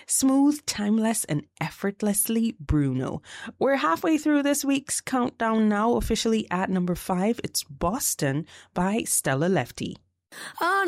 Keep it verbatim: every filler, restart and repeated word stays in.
Smooth, timeless, and effortlessly Bruno. We're halfway through this week's countdown now, officially at number five. It's Boston by Stella Lefty. On